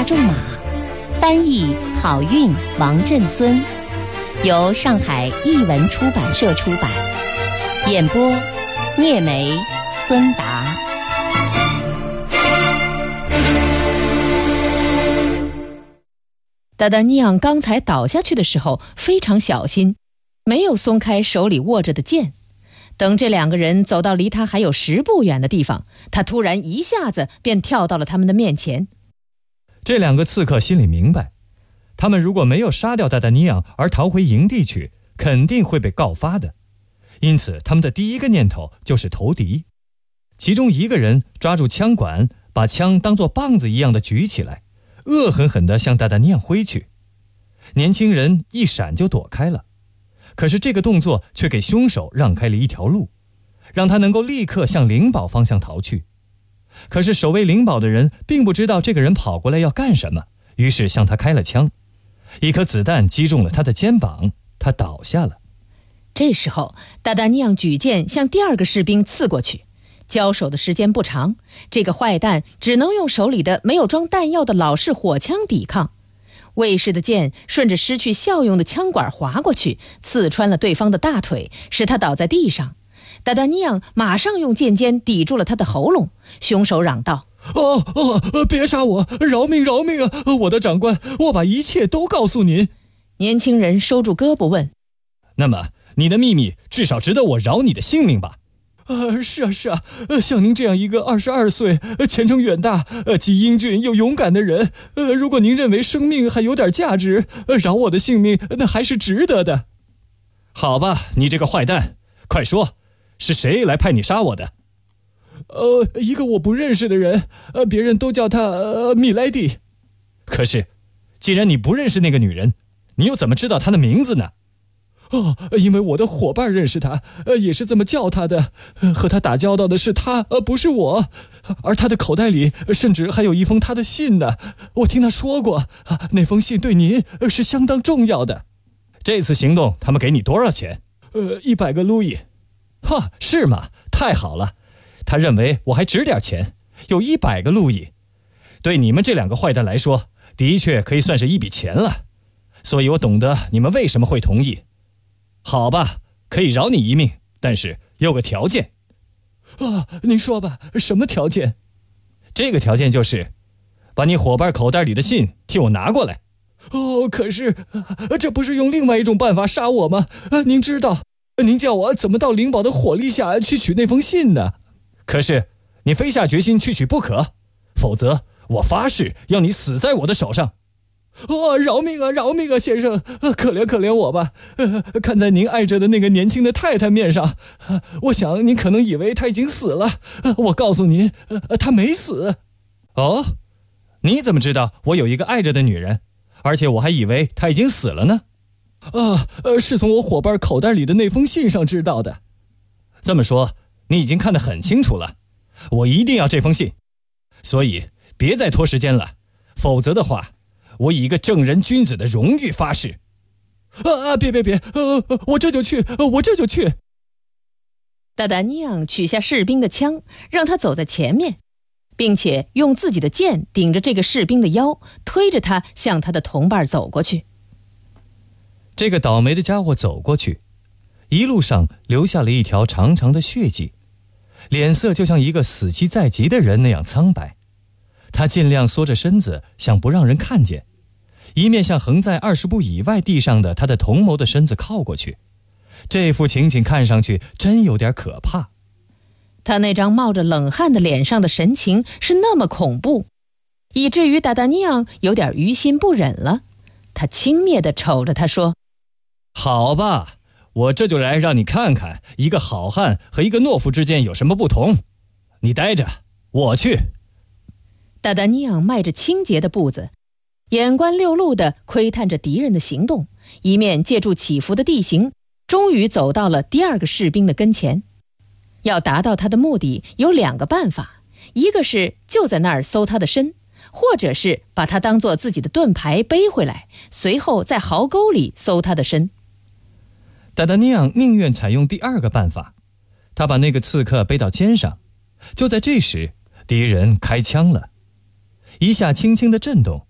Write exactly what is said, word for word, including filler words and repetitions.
大仲马，翻译郝韵、王振孙，由上海译文出版社出版，演播聂梅、孙达。达达尼昂刚才倒下去的时候非常小心，没有松开手里握着的剑。等这两个人走到离他还有十步远的地方，他突然一下子便跳到了他们的面前。 这两个刺客心里明白，他们如果没有杀掉达达尼昂而逃回营地去，肯定会被告发的。因此他们的第一个念头就是投敌。其中一个人抓住枪管，把枪当作棒子一样的举起来，恶狠狠地向达达尼昂挥去。年轻人一闪就躲开了，可是这个动作却给凶手让开了一条路，让他能够立刻向灵堡方向逃去。可是守卫灵堡的人并不知道这个人跑过来要干什么，于是向他开了枪。一颗子弹击中了他的肩膀，他倒下了。 这时候达达尼昂举剑向第二个士兵刺过去，交手的时间不长，这个坏蛋只能用手里的没有装弹药的老式火枪抵抗。卫士的剑顺着失去效用的枪管划过去，刺穿了对方的大腿，使他倒在地上。达达尼昂马上用剑尖抵住了他的喉咙，凶手嚷道： 哦哦，别杀我，饶命饶命啊！我的长官，我把一切都告诉您。 年轻人收住胳膊问： 那么你的秘密至少值得我饶你的性命吧？呃，是啊是啊，呃，像您这样一个二十二岁、前程远大、呃，既英俊又勇敢的人，呃，如果您认为生命还有点价值，呃，饶我的性命，那还是值得的。好吧，你这个坏蛋，快说，是谁来派你杀我的？呃，一个我不认识的人，呃，别人都叫他呃米莱蒂。可是，既然你不认识那个女人，你又怎么知道她的名字呢？哦，因为我的伙伴认识他，呃，也是这么叫他的。呃、和他打交道的是他，呃，不是我。而他的口袋里甚至还有一封他的信呢。我听他说过，啊、那封信对您、呃、是相当重要的。这次行动，他们给你多少钱？呃，一百个路易。哈，是吗？太好了。他认为我还值点钱，有一百个路易。对你们这两个坏蛋来说，的确可以算是一笔钱了。所以我懂得你们为什么会同意。好吧，可以饶你一命，但是有个条件。啊，您说吧，什么条件？这个条件就是，把你伙伴口袋里的信替我拿过来。哦，可是，这不是用另外一种办法杀我吗？啊，您知道，您叫我怎么到灵堡的火力下去取那封信呢？可是，你非下决心去取不可，否则我发誓要你死在我的手上。哦，饶命啊，饶命啊，先生，呃、可怜可怜我吧。呃，看在您爱着的那个年轻的太太面上，呃、我想您可能以为她已经死了。呃、我告诉您，呃，她没死。哦，你怎么知道我有一个爱着的女人，而且我还以为她已经死了呢？啊，呃，是从我伙伴口袋里的那封信上知道的。这么说，你已经看得很清楚了。我一定要这封信，所以别再拖时间了，否则的话，我以一个正人君子的荣誉发誓。啊啊！别别别！呃，我这就去，我这就去。 达达尼昂取下士兵的枪，让他走在前面，并且用自己的剑顶着这个士兵的腰，推着他向他的同伴走过去。 这个倒霉的家伙走过去，一路上留下了一条长长的血迹，脸色就像一个死期在即的人那样苍白。他尽量缩着身子，想不让人看见，一面向横在二十步以外地上的他的同谋的身子靠过去。这幅情景看上去真有点可怕。 他那张冒着冷汗的脸上的神情是那么恐怖，以至于达达尼昂有点于心不忍了。他轻蔑地瞅着他说： 好吧，我这就来让你看看一个好汉和一个懦夫之间有什么不同。你待着，我去。 达达尼昂迈着清洁的步子，眼观六路地窥探着敌人的行动，一面借助起伏的地形，终于走到了第二个士兵的跟前。要达到他的目的有两个办法，一个是就在那儿搜他的身，或者是把他当作自己的盾牌背回来，随后在壕沟里搜他的身。 达达尼昂宁愿采用第二个办法，他把那个刺客背到肩上。就在这时，敌人开枪了，一下轻轻的震动，